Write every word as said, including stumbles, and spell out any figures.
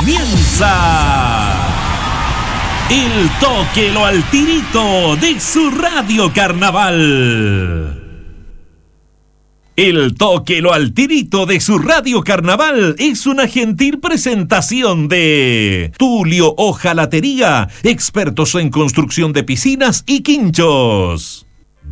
comienza El Tóquelo al Tirito de su Radio Carnaval. El Tóquelo al Tirito de su Radio Carnaval es una gentil presentación de Tulio Hojalatería, expertos en construcción de piscinas y quinchos.